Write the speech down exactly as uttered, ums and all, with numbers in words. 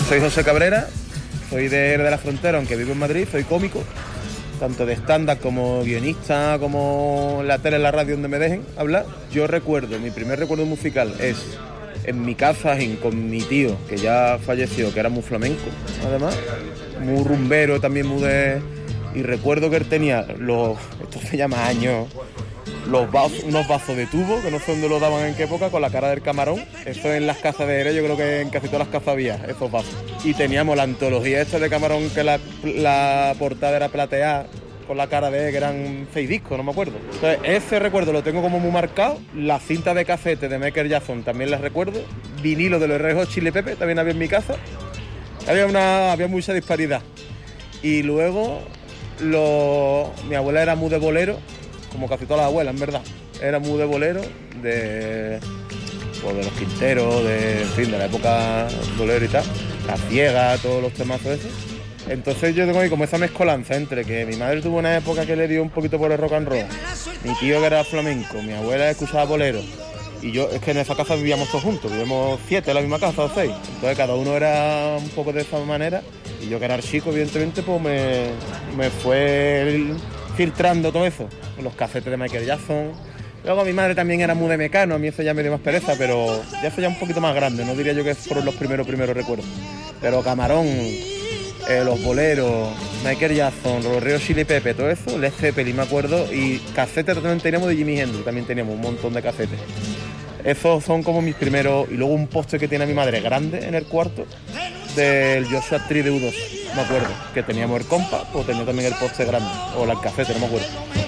soy José Cabrera, soy de Jerez de la Frontera, aunque vivo en Madrid, soy cómico, tanto de stand-up como guionista, como en la tele, en la radio, donde me dejen hablar. Yo recuerdo, mi primer recuerdo musical es en mi casa con mi tío, que ya falleció, que era muy flamenco, además, muy rumbero, también muy de... Y recuerdo que él tenía los, esto se llama años, los vasos, unos vasos de tubo, que no sé dónde los daban en qué época, con la cara del camarón. Eso en las casas de Jerez, yo creo que en casi todas las casas había esos vasos. Y teníamos la antología esta de camarón, que la, la portada era plateada, con la cara de él, que eran seis discos, no me acuerdo. Entonces, ese recuerdo lo tengo como muy marcado. La cinta de casete de Michael Jackson también las recuerdo. Vinilo de los Red Hot Chili Peppers también había en mi casa. Había, una, había mucha disparidad. Y luego, lo, mi abuela era muy de bolero, como casi todas las abuelas, en verdad. Era muy de bolero, de, pues, de los Quinteros, de, en fin, de la época bolero y tal. La Ciega, todos los temazos esos. Entonces yo tengo ahí como esa mezcolanza entre que mi madre tuvo una época que le dio un poquito por el rock and roll, mi tío que era flamenco, mi abuela escuchaba bolero, y yo, es que en esa casa vivíamos todos juntos, vivíamos siete en la misma casa o seis, entonces cada uno era un poco de esa manera, y yo que era chico, evidentemente, pues me, me fue filtrando todo eso, los casetes de Michael Jackson. Luego mi madre también era muy de Mecano, a mí eso ya me dio más pereza, pero ya eso ya un poquito más grande, no diría yo que fueron los primeros primeros recuerdos, pero Camarón, Eh, los boleros, Michael Jackson, los Red Hot Chili Peppers, todo eso, Led Zeppelin, me acuerdo, y casetes también teníamos de Jimi Hendrix, también teníamos un montón de casetes. Esos son como mis primeros, y luego un póster que tiene mi madre grande en el cuarto, del Joshua Tree de U dos, me acuerdo, que teníamos el compa, pues tenía también el póster grande, o la casete, no me acuerdo.